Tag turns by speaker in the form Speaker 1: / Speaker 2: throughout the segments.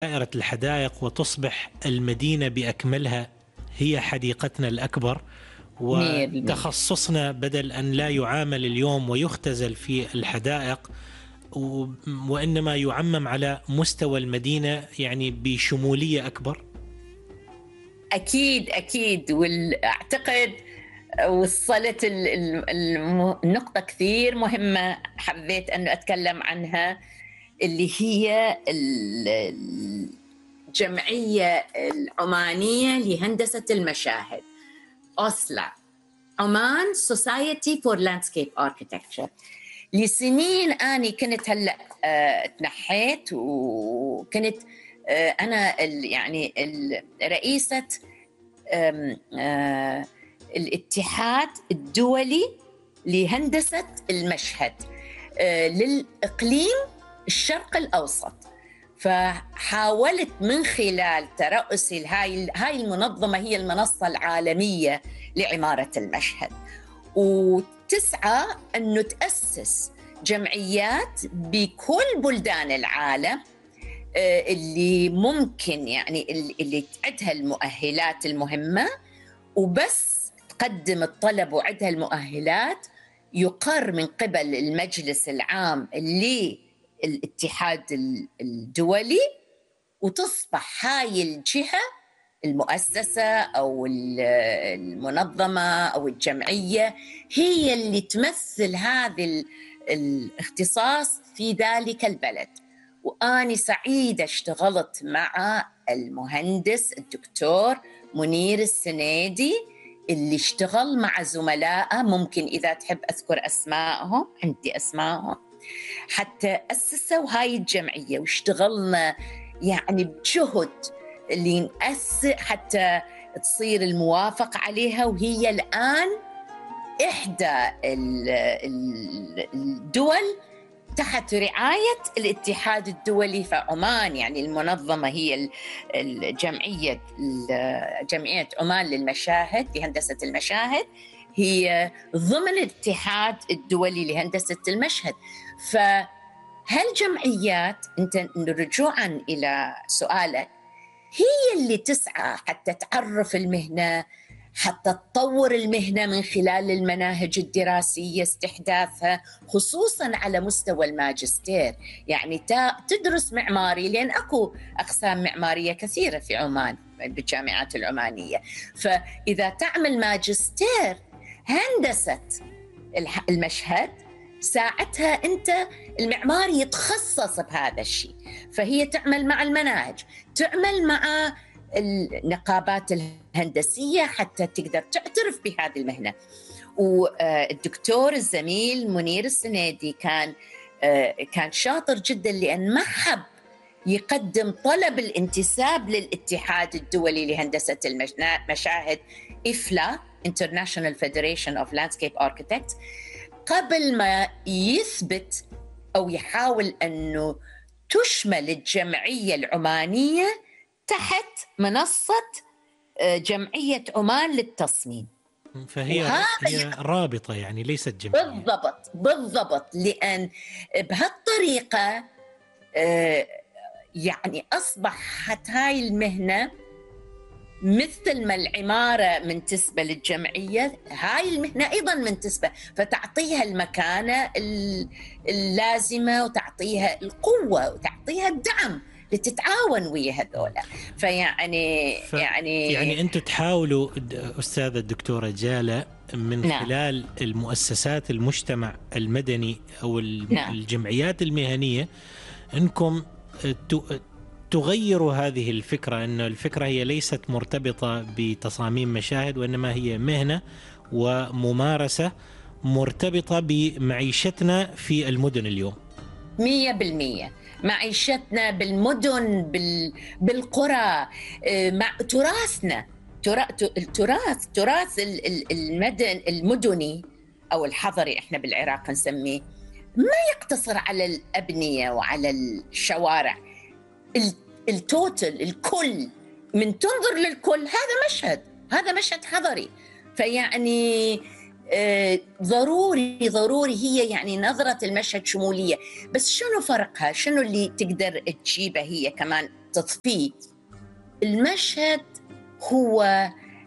Speaker 1: دائرة الحدائق وتصبح المدينة بأكملها هي حديقتنا الأكبر،
Speaker 2: 100%.
Speaker 1: وتخصصنا بدل أن لا يعامل اليوم ويختزل في الحدائق وإنما يعمم على مستوى المدينة، يعني بشمولية أكبر.
Speaker 2: أكيد أكيد، وأعتقد وصلت النقطة كثير مهمة حبيت أنه أتكلم عنها، اللي هي الجمعية العمانية لهندسة المشاهد، أوسلا، عمان Society for Landscape Architecture. لسنين أنا كنت هلأ تنحيت، وكنت أنا يعني رئيسة الاتحاد الدولي لهندسة المشهد للإقليم الشرق الأوسط. فحاولت من خلال ترأسي هاي المنظمة، هي المنصة العالمية لعمارة المشهد، وتسعى أنه تأسس جمعيات بكل بلدان العالم اللي ممكن يعني اللي تعدها المؤهلات المهمة، وبس تقدم الطلب وعدها المؤهلات يقر من قبل المجلس العام للاتحاد الدولي، وتصبح هاي الجهة المؤسسة أو المنظمة أو الجمعية هي اللي تمثل هذا الاختصاص في ذلك البلد. وأنا سعيدة اشتغلت مع المهندس الدكتور منير السنيدي، اللي اشتغل مع زملائه، ممكن إذا تحب أذكر أسمائهم، عندي أسمائهم، حتى أسسوا هاي الجمعية، واشتغلنا يعني بجهد اللي نأسس حتى تصير الموافق عليها. وهي الآن إحدى الدول تحت رعاية الاتحاد الدولي. فعمان يعني المنظمة هي جمعية عمان للمشاهد لهندسة المشاهد، هي ضمن الاتحاد الدولي لهندسة المشهد. فهالجمعيات، أنت رجوعا إلى سؤالك، هي اللي تسعى حتى تعرف المهنة، حتى تطور المهنة من خلال المناهج الدراسية استحداثها، خصوصاً على مستوى الماجستير. يعني تدرس معماري، لأن أكو أقسام معمارية كثيرة في عمان بالجامعات العمانية. فإذا تعمل ماجستير هندسة المشهد، ساعتها أنت المعماري يتخصص بهذا الشيء، فهي تعمل مع المناهج، تعمل مع النقابات الهندسية حتى تقدر تعترف بهذه المهنة. والدكتور الزميل منير السنيدي كان شاطر جدا، لأن ما حب يقدم طلب الانتساب للاتحاد الدولي لهندسة المشاهد إفلا International Federation of Landscape Architects قبل ما يثبت أو يحاول أنه تشمل الجمعية العمانية تحت منصة جمعية عمان للتصميم.
Speaker 1: فهي هي رابطة، يعني ليست جمعية.
Speaker 2: بالضبط، لأن بهالطريقة يعني أصبحت هاي المهنة مثل ما العمارة منتسبة للجمعية، هاي المهنة أيضا منتسبة، فتعطيها المكانة اللازمة، وتعطيها القوة، وتعطيها الدعم لتتعاون ويا هذولا.
Speaker 1: يعني أنتم تحاولوا أستاذة الدكتورة جالة من خلال المؤسسات المجتمع المدني أو الجمعيات المهنية أنكم تغيروا هذه الفكرة، أن الفكرة هي ليست مرتبطة بتصاميم مشاهد، وإنما هي مهنة وممارسة مرتبطة بمعيشتنا في المدن اليوم.
Speaker 2: 100% معيشتنا بالمدن بالقرى، مع تراثنا، تراث المدني أو الحضري إحنا بالعراق نسميه، ما يقتصر على الأبنية وعلى الشوارع. التوتل، الكل، من تنظر للكل، هذا مشهد حضري. فيعني ضروري هي يعني نظرة المشهد شمولية. بس شنو فرقها؟ شنو اللي تقدر تجيبه هي كمان تضفيه. المشهد هو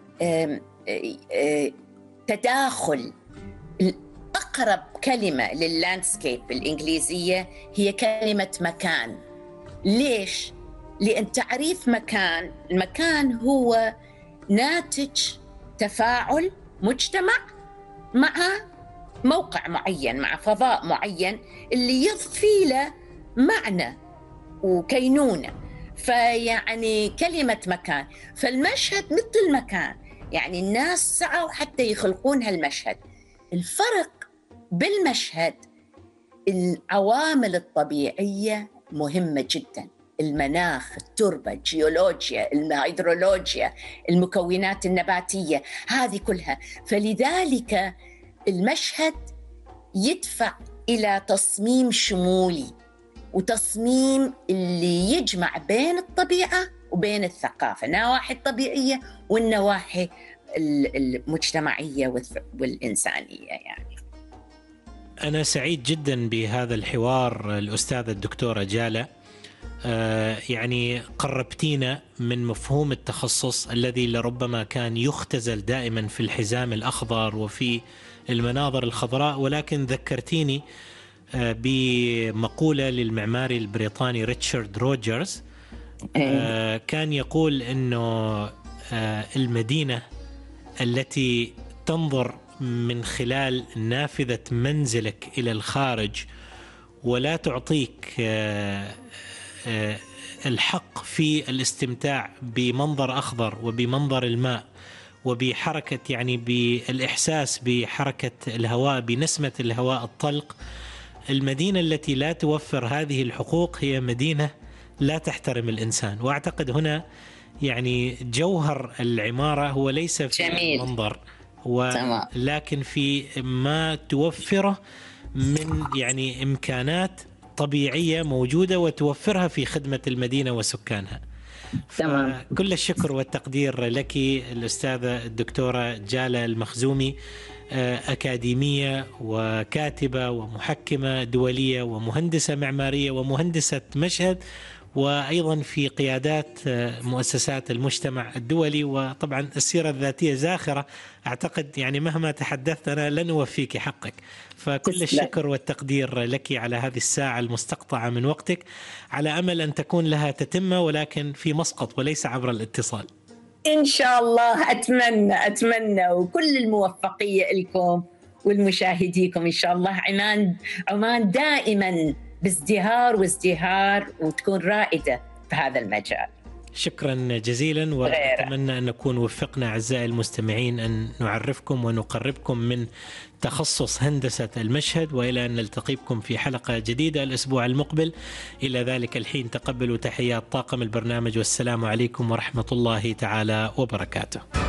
Speaker 2: تداخل. أقرب كلمة لللاندسكيب بالإنجليزية هي كلمة مكان. ليش؟ لأن تعريف المكان هو ناتج تفاعل مجتمع مع موقع معين، مع فضاء معين اللي يضفي له معنى وكينونة. فيعني كلمة مكان، فالمشهد مثل مكان، يعني الناس سعوا حتى يخلقون هالمشهد. الفرق بالمشهد العوامل الطبيعية مهمة جدا، المناخ، التربة، الجيولوجيا، الهيدرولوجيا، المكونات النباتية، هذه كلها. فلذلك المشهد يدفع إلى تصميم شمولي، وتصميم اللي يجمع بين الطبيعة وبين الثقافة، نواحي الطبيعية والنواحي المجتمعية والإنسانية. يعني
Speaker 1: أنا سعيد جدا بهذا الحوار الأستاذة الدكتورة جالة. يعني قربتينا من مفهوم التخصص الذي لربما كان يختزل دائما في الحزام الأخضر وفي المناظر الخضراء، ولكن ذكرتيني بمقولة للمعماري البريطاني ريتشارد روجرز. كان يقول أنه المدينة التي تنظر من خلال نافذة منزلك إلى الخارج ولا تعطيك الحق في الاستمتاع بمنظر أخضر وبمنظر الماء وبحركة، يعني بالإحساس بحركة الهواء، بنسمة الهواء الطلق، المدينة التي لا توفر هذه الحقوق هي مدينة لا تحترم الإنسان. وأعتقد هنا يعني جوهر العمارة هو ليس في المنظر ولكن في ما توفره من يعني إمكانات طبيعية موجودة وتوفرها في خدمة المدينة وسكانها. كل الشكر والتقدير لك الأستاذة الدكتورة جالة المخزومي، أكاديمية وكاتبة ومحكمة دولية ومهندسة معمارية ومهندسة مشهد، وأيضا في قيادات مؤسسات المجتمع الدولي. وطبعا السيرة الذاتية زاخرة، أعتقد يعني مهما تحدثت أنا لن أوفيك حقك. فكل الشكر والتقدير لك على هذه الساعة المستقطعة من وقتك، على أمل أن تكون لها تتمة ولكن في مسقط وليس عبر الاتصال.
Speaker 2: إن شاء الله. أتمنى وكل الموفقية لكم والمشاهديكم إن شاء الله. عمان دائما بازدهار وتكون رائدة في هذا المجال.
Speaker 1: شكرا جزيلا، وأتمنى أن نكون وفقنا أعزائي المستمعين أن نعرفكم ونقربكم من تخصص هندسة المشهد، وإلى أن نلتقي بكم في حلقة جديدة الأسبوع المقبل. إلى ذلك الحين تقبلوا تحيات طاقم البرنامج، والسلام عليكم ورحمة الله تعالى وبركاته.